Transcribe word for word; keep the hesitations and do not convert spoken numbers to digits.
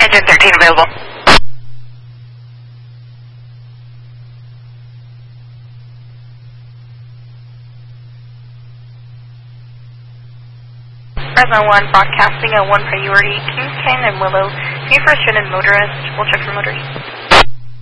engine thirteen available. Fresno one, broadcasting a one priority, Kings Canyon and Willow. Can you first turn in motorist? We'll check for motorist.